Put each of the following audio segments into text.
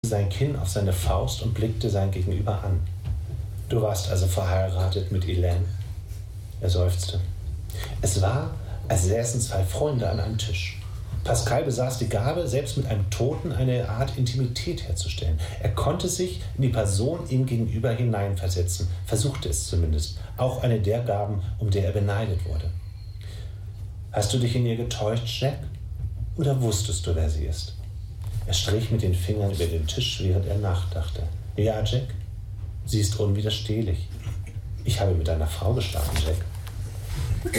sein Kinn auf seine Faust und blickte sein Gegenüber an. »Du warst also verheiratet mit Elaine?« Er seufzte. Es war, als säßen zwei Freunde an einem Tisch. Pascal besaß die Gabe, selbst mit einem Toten eine Art Intimität herzustellen. Er konnte sich in die Person ihm gegenüber hineinversetzen, versuchte es zumindest, auch eine der Gaben, um der er beneidet wurde. »Hast du dich in ihr getäuscht, Jack? Oder wusstest du, wer sie ist?« Er strich mit den Fingern über den Tisch, während er nachdachte. »Ja, Jack, sie ist unwiderstehlich. Ich habe mit deiner Frau geschlafen, Jack.«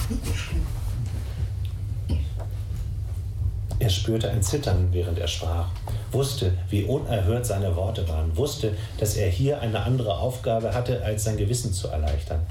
Er spürte ein Zittern, während er sprach, wusste, wie unerhört seine Worte waren, wusste, dass er hier eine andere Aufgabe hatte, als sein Gewissen zu erleichtern.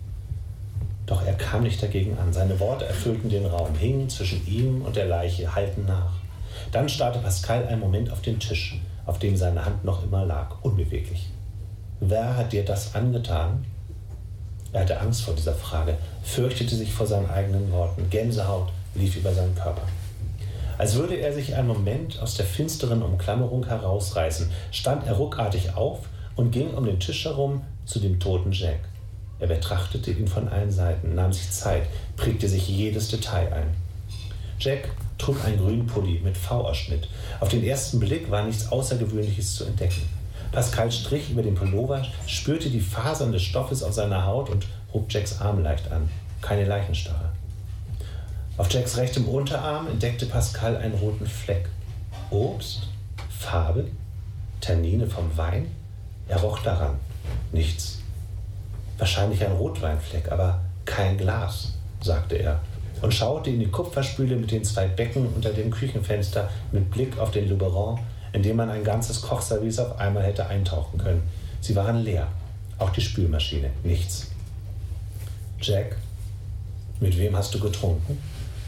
Doch er kam nicht dagegen an. Seine Worte erfüllten den Raum, hingen zwischen ihm und der Leiche, hallten nach. Dann starrte Pascal einen Moment auf den Tisch, auf dem seine Hand noch immer lag, unbeweglich. »Wer hat dir das angetan?« Er hatte Angst vor dieser Frage, fürchtete sich vor seinen eigenen Worten. Gänsehaut lief über seinen Körper. Als würde er sich einen Moment aus der finsteren Umklammerung herausreißen, stand er ruckartig auf und ging um den Tisch herum zu dem toten Jack. Er betrachtete ihn von allen Seiten, nahm sich Zeit, prägte sich jedes Detail ein. Jack trug einen grünen Pulli mit V-Ausschnitt. Auf den ersten Blick war nichts Außergewöhnliches zu entdecken. Pascal strich über den Pullover, spürte die Fasern des Stoffes auf seiner Haut und hob Jacks Arm leicht an. Keine Leichenstarre. Auf Jacks rechtem Unterarm entdeckte Pascal einen roten Fleck. Obst? Farbe? Tannine vom Wein? Er roch daran. Nichts. Wahrscheinlich ein Rotweinfleck, aber kein Glas, sagte er und schaute in die Kupferspüle mit den zwei Becken unter dem Küchenfenster mit Blick auf den Luberon, in dem man ein ganzes Kochservice auf einmal hätte eintauchen können. Sie waren leer, auch die Spülmaschine, nichts. »Jack, mit wem hast du getrunken?«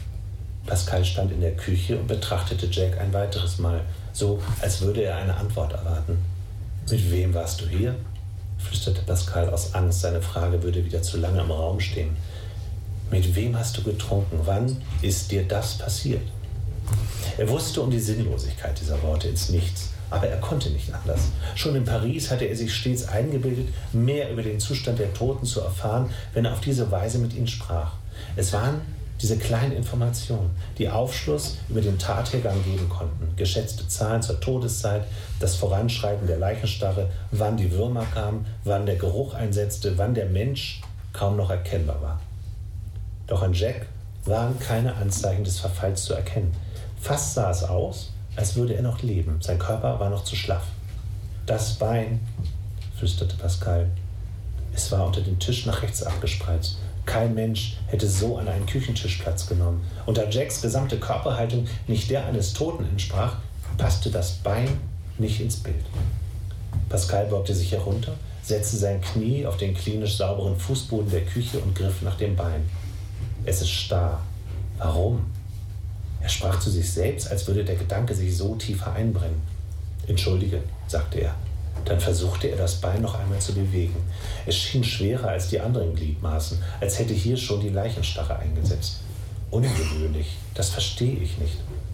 Pascal stand in der Küche und betrachtete Jack ein weiteres Mal, so als würde er eine Antwort erwarten. »Mit wem warst du hier?« flüsterte Pascal aus Angst, seine Frage würde wieder zu lange im Raum stehen. »Mit wem hast du getrunken? Wann ist dir das passiert?« Er wusste um die Sinnlosigkeit dieser Worte ins Nichts, aber er konnte nicht anders. Schon in Paris hatte er sich stets eingebildet, mehr über den Zustand der Toten zu erfahren, wenn er auf diese Weise mit ihnen sprach. Es waren diese kleinen Informationen, die Aufschluss über den Tathergang geben konnten. Geschätzte Zahlen zur Todeszeit, das Voranschreiten der Leichenstarre, wann die Würmer kamen, wann der Geruch einsetzte, wann der Mensch kaum noch erkennbar war. Doch an Jack waren keine Anzeichen des Verfalls zu erkennen. Fast sah es aus, als würde er noch leben. Sein Körper war noch zu schlaff. »Das Bein«, flüsterte Pascal. Es war unter dem Tisch nach rechts abgespreizt. Kein Mensch hätte so an einen Küchentisch Platz genommen. Und da Jacks gesamte Körperhaltung nicht der eines Toten entsprach, passte das Bein nicht ins Bild. Pascal beugte sich herunter, setzte sein Knie auf den klinisch sauberen Fußboden der Küche und griff nach dem Bein. Es ist starr. Warum? Er sprach zu sich selbst, als würde der Gedanke sich so tiefer einbrennen. »Entschuldige«, sagte er. Dann versuchte er, das Bein noch einmal zu bewegen. Es schien schwerer als die anderen Gliedmaßen, als hätte hier schon die Leichenstarre eingesetzt. Ungewöhnlich, das verstehe ich nicht.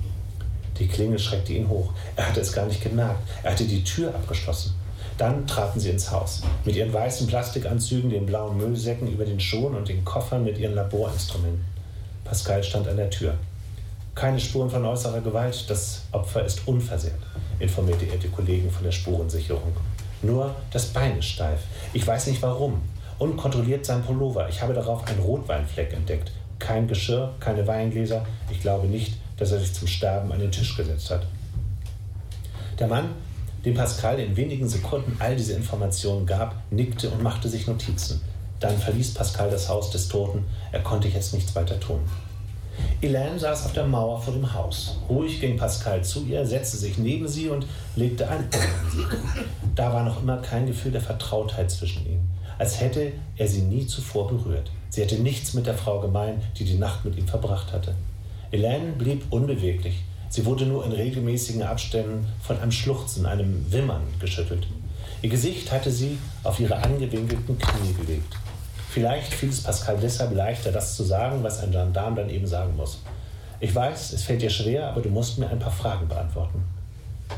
Die Klingel schreckte ihn hoch. Er hatte es gar nicht gemerkt. Er hatte die Tür abgeschlossen. Dann traten sie ins Haus, mit ihren weißen Plastikanzügen, den blauen Müllsäcken über den Schoen und den Koffern mit ihren Laborinstrumenten. Pascal stand an der Tür. »Keine Spuren von äußerer Gewalt, das Opfer ist unversehrt«, informierte er die Kollegen von der Spurensicherung. »Nur das Bein ist steif. Ich weiß nicht warum. Unkontrolliert sein Pullover. Ich habe darauf einen Rotweinfleck entdeckt. Kein Geschirr, keine Weingläser. Ich glaube nicht, dass er sich zum Sterben an den Tisch gesetzt hat.« Der Mann, dem Pascal in wenigen Sekunden all diese Informationen gab, nickte und machte sich Notizen. Dann verließ Pascal das Haus des Toten. Er konnte jetzt nichts weiter tun. Elaine saß auf der Mauer vor dem Haus. Ruhig ging Pascal zu ihr, setzte sich neben sie und legte ein Ohr an sie. Da war noch immer kein Gefühl der Vertrautheit zwischen ihnen, als hätte er sie nie zuvor berührt. Sie hatte nichts mit der Frau gemein, die die Nacht mit ihm verbracht hatte. Elaine blieb unbeweglich. Sie wurde nur in regelmäßigen Abständen von einem Schluchzen, einem Wimmern geschüttelt. Ihr Gesicht hatte sie auf ihre angewinkelten Knie gelegt. Vielleicht fiel es Pascal deshalb leichter, das zu sagen, was ein Gendarm dann eben sagen muss. »Ich weiß, es fällt dir schwer, aber du musst mir ein paar Fragen beantworten.«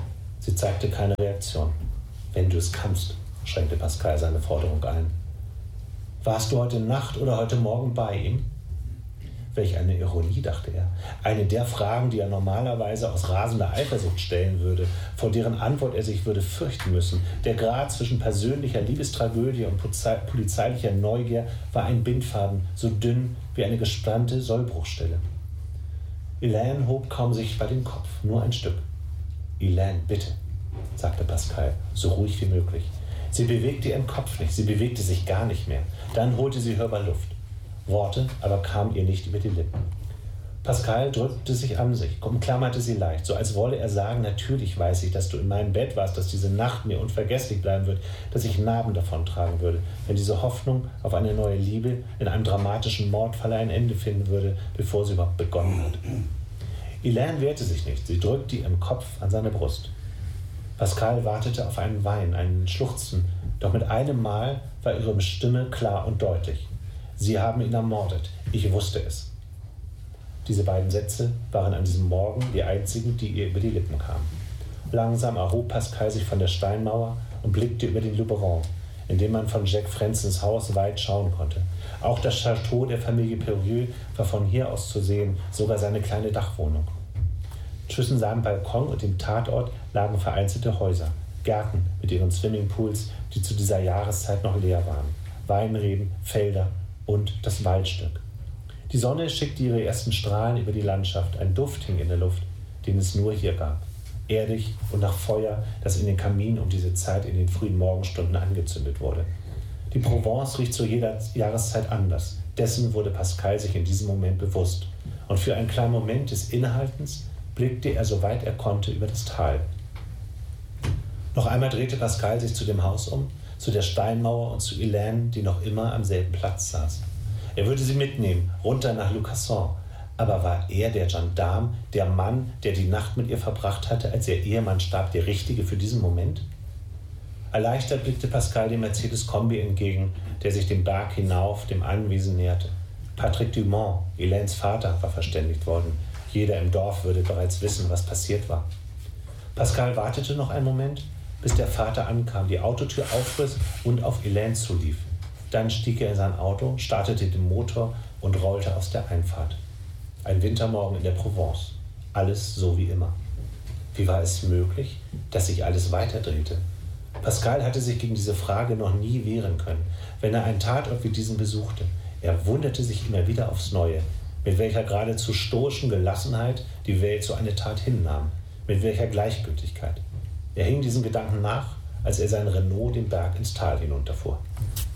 Sie zeigte keine Reaktion. »Wenn du es kannst«, schränkte Pascal seine Forderung ein. »Warst du heute Nacht oder heute Morgen bei ihm?« Welch eine Ironie, dachte er. Eine der Fragen, die er normalerweise aus rasender Eifersucht stellen würde, vor deren Antwort er sich würde fürchten müssen. Der Grat zwischen persönlicher Liebestragödie und polizeilicher Neugier war ein Bindfaden, so dünn wie eine gespannte Sollbruchstelle. Elaine hob kaum sichtbar den Kopf, nur ein Stück. »Elaine, bitte«, sagte Pascal, so ruhig wie möglich. Sie bewegte ihren Kopf nicht, sie bewegte sich gar nicht mehr. Dann holte sie hörbar Luft. Worte aber kamen ihr nicht über die Lippen. Pascal drückte sich an sich, umklammerte sie leicht, so als wolle er sagen, natürlich weiß ich, dass du in meinem Bett warst, dass diese Nacht mir unvergesslich bleiben wird, dass ich Narben davontragen würde, wenn diese Hoffnung auf eine neue Liebe in einem dramatischen Mordfall ein Ende finden würde, bevor sie überhaupt begonnen hat. Elaine wehrte sich nicht, sie drückte ihren Kopf an seine Brust. Pascal wartete auf einen Wein, einen Schluchzen, doch mit einem Mal war ihre Stimme klar und deutlich. Sie haben ihn ermordet. Ich wusste es. Diese beiden Sätze waren an diesem Morgen die einzigen, die ihr über die Lippen kamen. Langsam erhob Pascal sich von der Steinmauer und blickte über den Luberon, in dem man von Jacques Frenzens Haus weit schauen konnte. Auch das Chateau der Familie Périeux war von hier aus zu sehen, sogar seine kleine Dachwohnung. Zwischen seinem Balkon und dem Tatort lagen vereinzelte Häuser, Gärten mit ihren Swimmingpools, die zu dieser Jahreszeit noch leer waren, Weinreben, Felder und das Waldstück. Die Sonne schickte ihre ersten Strahlen über die Landschaft, ein Duft hing in der Luft, den es nur hier gab. Erdig und nach Feuer, das in den Kamin um diese Zeit in den frühen Morgenstunden angezündet wurde. Die Provence riecht zu jeder Jahreszeit anders. Dessen wurde Pascal sich in diesem Moment bewusst. Und für einen kleinen Moment des Innehaltens blickte er, soweit er konnte, über das Tal. Noch einmal drehte Pascal sich zu dem Haus um, zu der Steinmauer und zu Elaine, die noch immer am selben Platz saß. Er würde sie mitnehmen, runter nach Lucassant. Aber war er der Gendarm, der Mann, der die Nacht mit ihr verbracht hatte, als ihr Ehemann starb, der Richtige für diesen Moment? Erleichtert blickte Pascal dem Mercedes-Kombi entgegen, der sich den Berg hinauf dem Anwesen näherte. Patrick Dumont, Elaines Vater, war verständigt worden. Jeder im Dorf würde bereits wissen, was passiert war. Pascal wartete noch einen Moment, bis der Vater ankam, die Autotür aufriss und auf Elaine zulief. Dann stieg er in sein Auto, startete den Motor und rollte aus der Einfahrt. Ein Wintermorgen in der Provence. Alles so wie immer. Wie war es möglich, dass sich alles weiterdrehte? Pascal hatte sich gegen diese Frage noch nie wehren können, wenn er einen Tatort wie diesen besuchte. Er wunderte sich immer wieder aufs Neue, mit welcher geradezu stoischen Gelassenheit die Welt so eine Tat hinnahm, mit welcher Gleichgültigkeit. Er hing diesen Gedanken nach, als er sein Renault den Berg ins Tal hinunterfuhr.